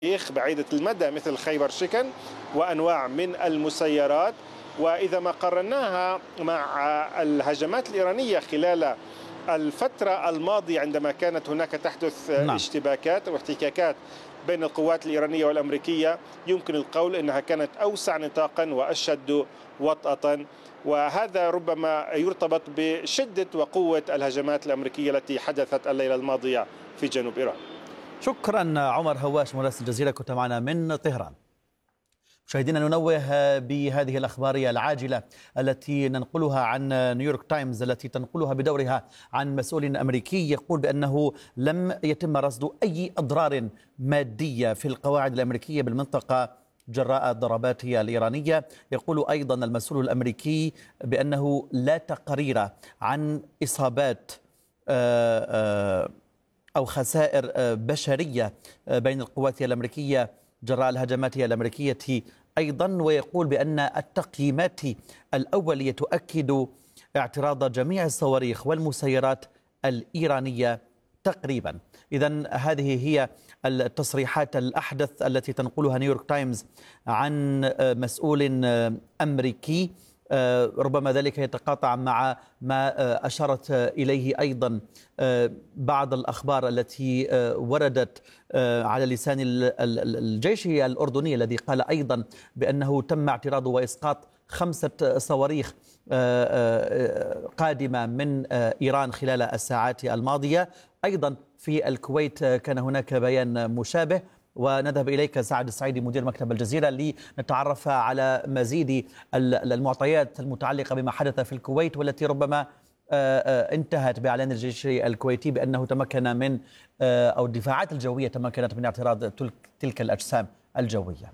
بعيدة المدى مثل خيبر شكن وأنواع من المسيرات. وإذا ما قارناها مع الهجمات الإيرانية خلال الفترة الماضية عندما كانت هناك تحدث اشتباكات واحتكاكات بين القوات الإيرانية والأمريكية، يمكن القول أنها كانت أوسع نطاقا وأشد وطأة، وهذا ربما يرتبط بشدة وقوة الهجمات الأمريكية التي حدثت الليلة الماضية في جنوب إيران. شكرا عمر هواش مراسل الجزيرة، كنت معنا من طهران. مشاهدينا، ننوه بهذه الأخبار العاجلة التي ننقلها عن نيويورك تايمز، التي تنقلها بدورها عن مسؤول أمريكي يقول بأنه لم يتم رصد أي أضرار مادية في القواعد الأمريكية بالمنطقة جراء الضربات الإيرانية. يقول أيضا المسؤول الأمريكي بأنه لا تقرير عن إصابات أو خسائر بشرية بين القوات الأمريكية جراء الهجمات الأمريكية أيضا. ويقول بأن التقييمات الأولية تؤكد اعتراض جميع الصواريخ والمسيرات الإيرانية تقريبا. إذن هذه هي التصريحات الأحدث التي تنقلها نيويورك تايمز عن مسؤول أمريكي. ربما ذلك يتقاطع مع ما أشارت إليه أيضا بعض الأخبار التي وردت على لسان الجيش الأردني، الذي قال أيضا بأنه تم اعتراض وإسقاط 5 صواريخ قادمة من إيران خلال الساعات الماضية. أيضا في الكويت كان هناك بيان مشابه. ونذهب إليك سعد السعيدي مدير مكتب الجزيرة لنتعرف على مزيد المعطيات المتعلقة بما حدث في الكويت، والتي ربما انتهت بإعلان الجيش الكويتي بأنه تمكن من أو الدفاعات الجوية تمكنت من اعتراض تلك الأجسام الجوية.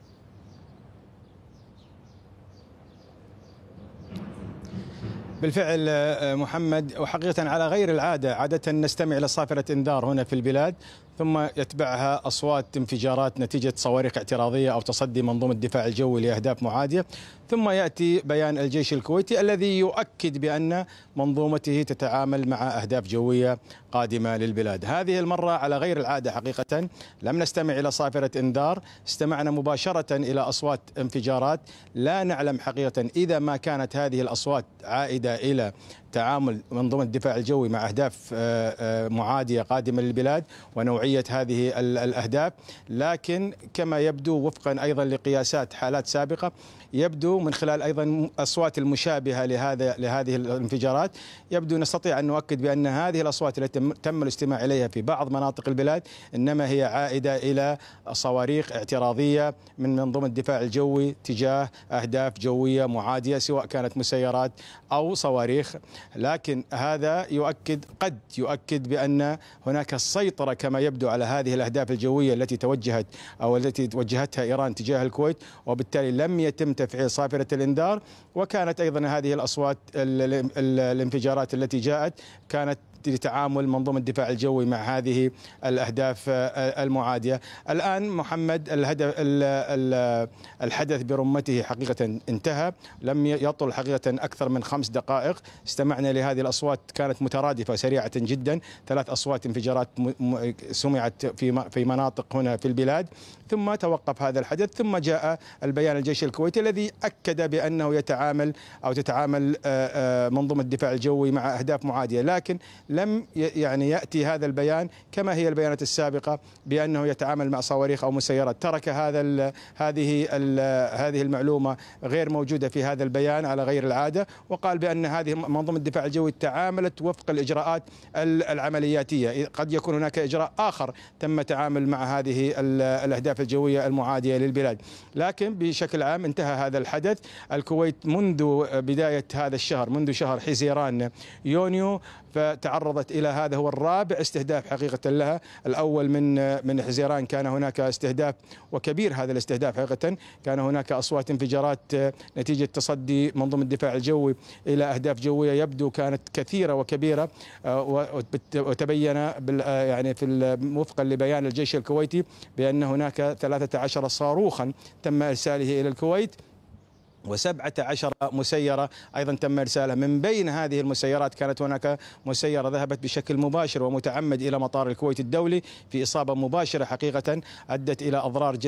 بالفعل محمد، وحقيقة على غير العادة، عادة نستمع إلى صافرة إنذار هنا في البلاد، ثم يتبعها أصوات انفجارات نتيجة صواريخ اعتراضية أو تصدي منظومة الدفاع الجوي لأهداف معادية، ثم يأتي بيان الجيش الكويتي الذي يؤكد بأن منظومته تتعامل مع أهداف جوية قادمة للبلاد. هذه المرة على غير العادة حقيقة، لم نستمع إلى صافرة إنذار، استمعنا مباشرة إلى أصوات انفجارات. لا نعلم حقيقة إذا ما كانت هذه الأصوات عائدة إلى تعامل منظومة الدفاع الجوي مع أهداف معادية قادمة للبلاد ونوعية هذه الأهداف، لكن كما يبدو وفقا أيضا لقياسات حالات سابقة، يبدو من خلال أيضا أصوات المشابهة لهذه الانفجارات، يبدو نستطيع أن نؤكد بأن هذه الأصوات التي تم الاستماع إليها في بعض مناطق البلاد إنما هي عائدة إلى صواريخ اعتراضية من منظومة الدفاع الجوي تجاه أهداف جوية معادية، سواء كانت مسيرات أو صواريخ. لكن هذا قد يؤكد بأن هناك السيطرة كما يبدو على هذه الأهداف الجوية التي توجهتها إيران تجاه الكويت، وبالتالي لم يتم تفعيل صافرة الإنذار. وكانت أيضا هذه الأصوات الانفجارات التي جاءت كانت لتعامل منظومة الدفاع الجوي مع هذه الأهداف المعادية. الآن محمد، الحدث برمته حقيقة انتهى، لم يطل حقيقة أكثر من 5 دقائق. استمعنا لهذه الأصوات كانت مترادفة سريعة جدا، 3 أصوات انفجارات سمعت في مناطق هنا في البلاد، ثم توقف هذا الحدث، ثم جاء البيان الجيش الكويتي الذي أكد بأنه تتعامل منظومة الدفاع الجوي مع أهداف معادية. لكن لم يأتي هذا البيان كما هي البيانات السابقة بأنه يتعامل مع صواريخ أو مسيرات. ترك هذه المعلومة غير موجودة في هذا البيان على غير العادة، وقال بأن هذه منظومة الدفاع الجوي تعاملت وفق الإجراءات العملياتية. قد يكون هناك إجراء آخر تم التعامل مع هذه الأهداف الجوية المعادية للبلاد. لكن بشكل عام انتهى هذا الحدث. الكويت منذ بداية هذا الشهر، منذ شهر حزيران يونيو، فتعرضت إلى هذا هو الرابع استهداف حقيقة لها. الأول من حزيران كان هناك استهداف وكبير، هذا الاستهداف حقيقة كان هناك أصوات انفجارات نتيجة تصدي منظومة الدفاع الجوي إلى أهداف جوية يبدو كانت كثيرة وكبيرة، وتبين يعني وفقا لبيان الجيش الكويتي بأن هناك 13 صاروخا تم إرساله إلى الكويت و17 مسيرة أيضا تم إرسالها. من بين هذه المسيرات كانت هناك مسيرة ذهبت بشكل مباشر ومتعمد إلى مطار الكويت الدولي في إصابة مباشرة حقيقة أدت إلى أضرار